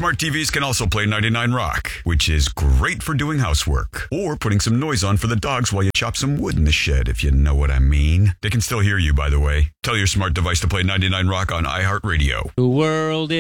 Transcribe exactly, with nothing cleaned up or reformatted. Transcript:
Smart T Vs can also play ninety-nine Rock, which is great for doing housework or putting some noise on for the dogs while you chop some wood in the shed, if you know what I mean. They can still hear you, by the way. Tell your smart device to play ninety-nine Rock on iHeartRadio. The world